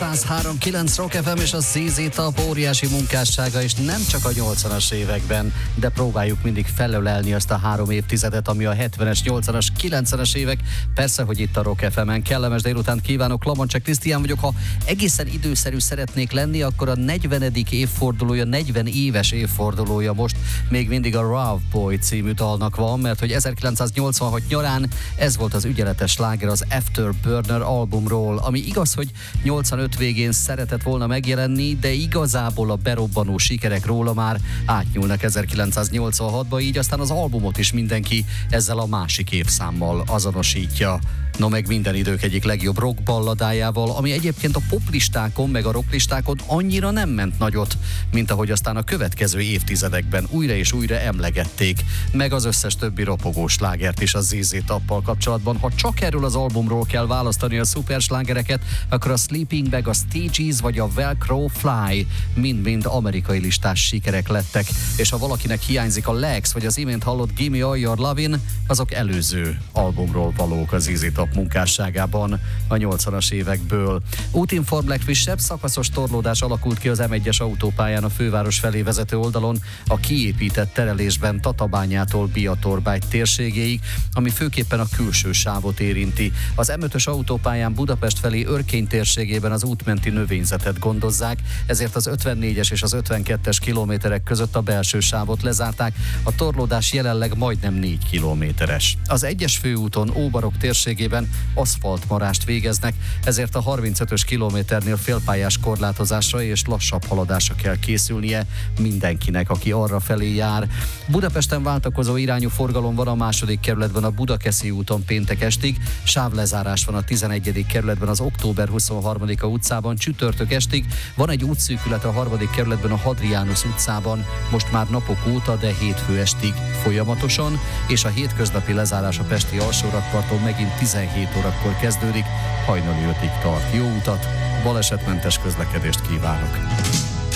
103.9 Rock FM és a ZZ Top óriási munkássága, és nem csak a 80-as években, de próbáljuk mindig felölelni azt a 3 évtizedet, ami a 70-es, 80-as, 90-es évek. Persze, hogy itt a Rock FM-en. Kellemes délutánt kívánok, Lamancsek Krisztián vagyok. Ha egészen időszerű szeretnék lenni, akkor a 40. évfordulója, 40 éves évfordulója most még mindig a Rough Boy című dalnak van, mert hogy 1986 nyarán ez volt az ügyeletes sláger az Afterburner albumról, ami igaz, hogy 85 végén szeretett volna megjelenni, de igazából a berobbanó sikerek róla már átnyúlnak 1986-ba, így aztán az albumot is mindenki ezzel a másik évszámmal azonosítja. No meg minden idők egyik legjobb rock balladájával, ami egyébként a poplistákon meg a rocklistákon annyira nem ment nagyot, mint ahogy aztán a következő évtizedekben újra és újra emlegették, meg az összes többi ropogós slágert is a ZZ Toppal kapcsolatban. Ha csak erről az albumról kell választani a szuperslágereket, akkor a Sleeping Bag, a Stages vagy a Velcro Fly mind-mind amerikai listás sikerek lettek, és ha valakinek hiányzik a Lex vagy az imént hallott Gimme All Your Lovin', azok előző albumról valók az ZZ Top munkásságában a 80-as évekből. Útinform legfrissebb szakaszos torlódás alakult ki az M1-es autópályán a főváros felé vezető oldalon a kiépített terelésben Tatabányától Biatorbágy térségéig, ami főképpen a külső sávot érinti. Az M5-ös autópályán Budapest felé Örkény térségében az útmenti növényzetet gondozzák, ezért az 54-es és az 52-es kilométerek között a belső sávot lezárták, a torlódás jelenleg majdnem 4 kilométeres. Az 1-es főúton Óbarok térségében aszfaltmarást végeznek, ezért a 35-ös kilométernél félpályás korlátozásra és lassabb haladásra kell készülnie mindenkinek, aki arra felé jár. Budapesten váltakozó irányú forgalom van a 2. kerületben a Budakeszi úton péntek estig, sávlezárás van a 11. kerületben az Október 23-a utcában csütörtök estig, van egy útszűkület a 3. kerületben a Hadrianus utcában, most már napok óta, de hétfő estig folyamatosan, és a hétköznapi lezárás a pesti alsórakparton megint 17 órakor kezdődik, hajnali 5-ig tart. Jó utat, balesetmentes közlekedést kívánok!